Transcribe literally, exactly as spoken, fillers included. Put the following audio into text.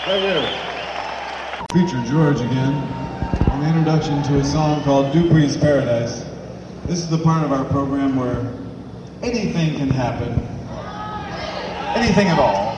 Thank you. Feature George again on the introduction to a song called Dupree's Paradise. This is the part of our program where anything can happen. Anything at all.